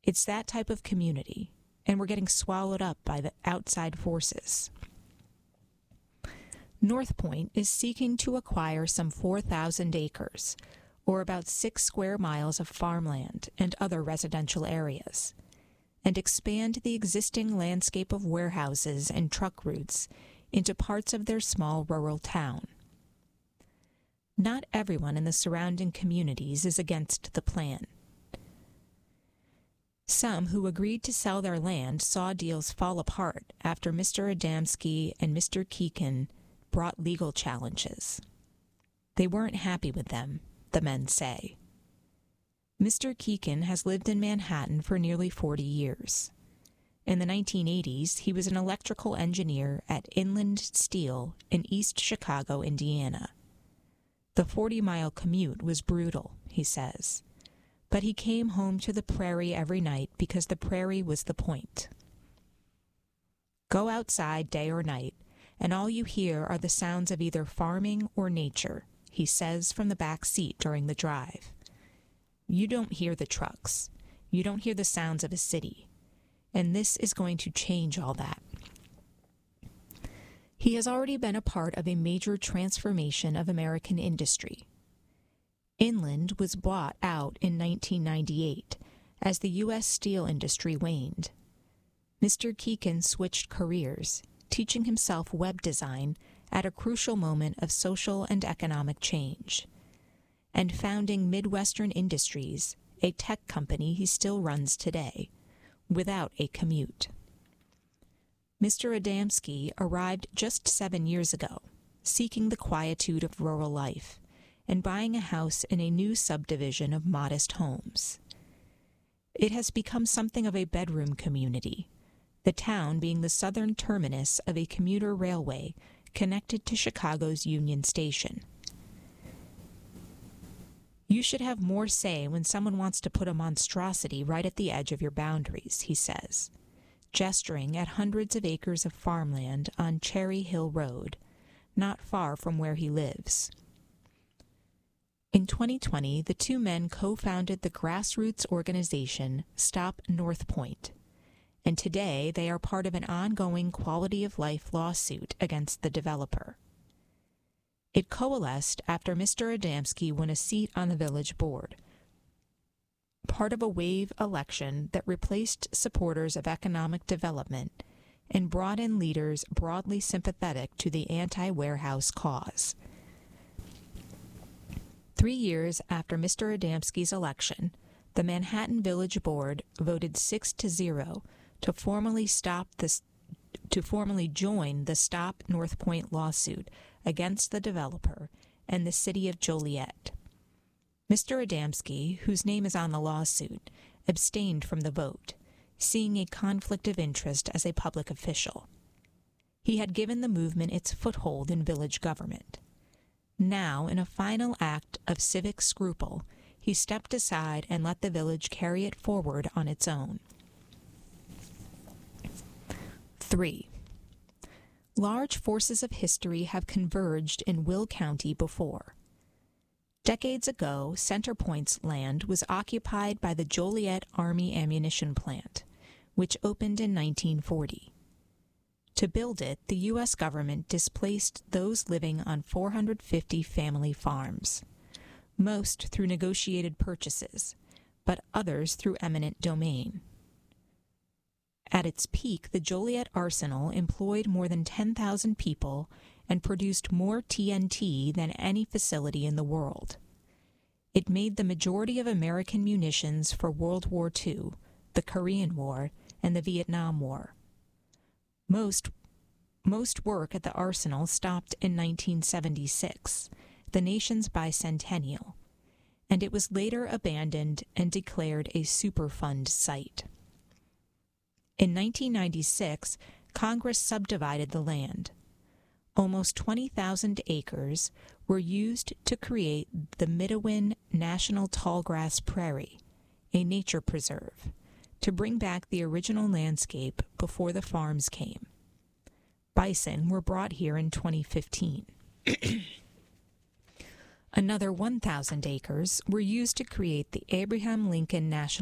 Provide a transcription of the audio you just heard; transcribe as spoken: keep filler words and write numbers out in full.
It's that type of community, and we're getting swallowed up by the outside forces. North Point is seeking to acquire some four thousand acres, or about six square miles of farmland and other residential areas, and expand the existing landscape of warehouses and truck routes into parts of their small rural town. Not everyone in the surrounding communities is against the plan. Some who agreed to sell their land saw deals fall apart after Mister Adamski and Mister Keegan brought legal challenges. They weren't happy with them, the men say. Mister Keegan has lived in Manhattan for nearly forty years. In the nineteen eighties, he was an electrical engineer at Inland Steel in East Chicago, Indiana. The forty-mile commute was brutal, he says, but he came home to the prairie every night because the prairie was the point. Go outside day or night, and all you hear are the sounds of either farming or nature, he says from the back seat during the drive. You don't hear the trucks. You don't hear the sounds of a city. And this is going to change all that. He has already been a part of a major transformation of American industry. Inland was bought out in nineteen ninety-eight as the U S steel industry waned. Mister Keegan switched careers, teaching himself web design at a crucial moment of social and economic change, and founding Midwestern Industries, a tech company he still runs today, without a commute. Mister Adamski arrived just seven years ago, seeking the quietude of rural life, and buying a house in a new subdivision of modest homes. It has become something of a bedroom community, the town being the southern terminus of a commuter railway connected to Chicago's Union Station. You should have more say when someone wants to put a monstrosity right at the edge of your boundaries, he says, gesturing at hundreds of acres of farmland on Cherry Hill Road, not far from where he lives. In twenty twenty, the two men co-founded the grassroots organization Stop North Point, and today they are part of an ongoing quality-of-life lawsuit against the developer. It coalesced after Mister Adamski won a seat on the village board, part of a wave election that replaced supporters of economic development and brought in leaders broadly sympathetic to the anti-warehouse cause. Three years after Mister Adamski's election, the Manhattan Village Board voted six to zero to formally stop this, to formally join the Stop North Point lawsuit against the developer and the city of Joliet. Mister Adamski, whose name is on the lawsuit, abstained from the vote, seeing a conflict of interest as a public official. He had given the movement its foothold in village government. Now, in a final act of civic scruple, he stepped aside and let the village carry it forward on its own. Three. Large forces of history have converged in Will County before. Decades ago, Center Point's land was occupied by the Joliet Army Ammunition Plant, which opened in nineteen forty. To build it, the U S government displaced those living on four hundred fifty family farms, most through negotiated purchases, but others through eminent domain. At its peak, the Joliet Arsenal employed more than ten thousand people and produced more T N T than any facility in the world. It made the majority of American munitions for World War Two, the Korean War, and the Vietnam War. Most, most work at the arsenal stopped in nineteen seventy-six, the nation's bicentennial, and it was later abandoned and declared a Superfund site. In nineteen ninety-six, Congress subdivided the land. Almost twenty thousand acres were used to create the Midwin National Tallgrass Prairie, a nature preserve, to bring back the original landscape before the farms came. Bison were brought here in twenty fifteen. Another one thousand acres were used to create the Abraham Lincoln National